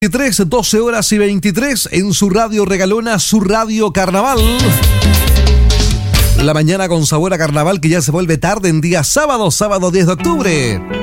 23, 12 horas y 23 en su radio regalona, su radio carnaval. La mañana con sabor a carnaval que ya se vuelve tarde en día sábado 10 de octubre.